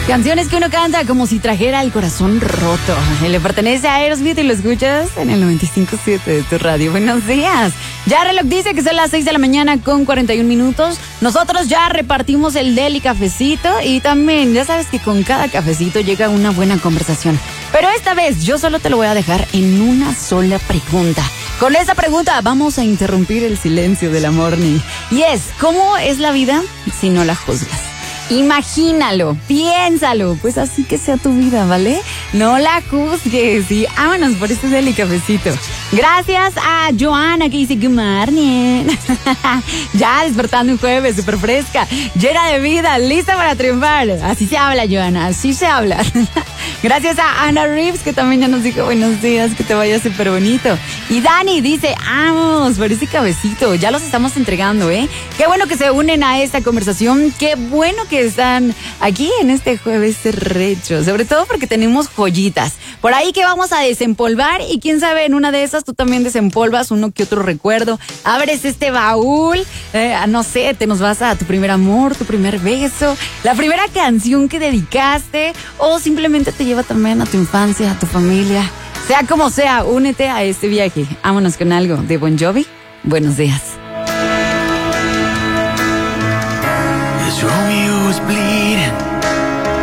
Canciones que uno canta como si trajera el corazón roto. Le pertenece a Aerosmith y lo escuchas en el 95.7 de tu radio. Buenos días. Ya el reloj dice que son las 6 de la mañana con 41 minutos. Nosotros ya repartimos el deli cafecito y también, ya sabes que con cada cafecito llega una buena conversación. Pero esta vez yo solo te lo voy a dejar en una sola pregunta. Con esa pregunta vamos a interrumpir el silencio de la morning. Y es, ¿cómo es la vida si no la juzgas? Imagínalo, piénsalo, pues así que sea tu vida, ¿vale? No la juzgues y vámonos por este deli cafecito. Gracias a Joana que dice good morning. Ya despertando un jueves, súper fresca, llena de vida, lista para triunfar. Así se habla, Joana, así se habla. Gracias a Ana Reeves que también ya nos dijo buenos días, que te vaya súper bonito. Y Dani dice, vamos por ese cabecito, ya los estamos entregando, ¿eh? Qué bueno que se unen a esta conversación, qué bueno que están aquí en este jueves recho, sobre todo porque tenemos joyitas por ahí que vamos a desempolvar y quién sabe, en una de esas tú también desempolvas uno que otro recuerdo, abres este baúl, no sé, te nos vas a tu primer amor, tu primer beso, la primera canción que dedicaste o simplemente te lleva también a tu infancia, a tu familia, sea como sea, únete a este viaje. Vámonos con algo de Bon Jovi. Buenos días. Romeo was bleeding,